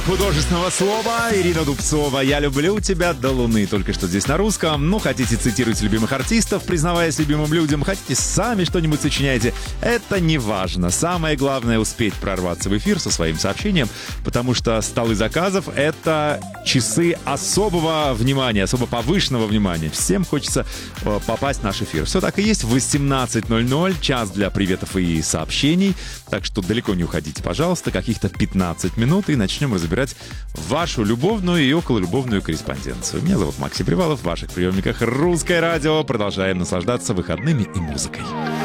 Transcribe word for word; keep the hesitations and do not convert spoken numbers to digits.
Мастер художественного слова Ирина Дубцова. «Я люблю тебя до луны». Только что здесь на русском. Ну, хотите, цитируйте любимых артистов, признаваясь любимым людям. Хотите, сами что-нибудь сочиняйте. Это не важно. Самое главное — успеть прорваться в эфир со своим сообщением, потому что столы заказов — это часы особого внимания, особо повышенного внимания. Всем хочется э, попасть в наш эфир. Все так и есть. В восемнадцать ноль ноль час для приветов и сообщений. Так что далеко не уходите, пожалуйста. Каких-то пятнадцать минут, и начнем разбирать вашу любовную и окололюбовную корреспонденцию. Меня зовут Максим Привалов. В ваших приемниках «Русское радио». Продолжаем наслаждаться выходными и музыкой.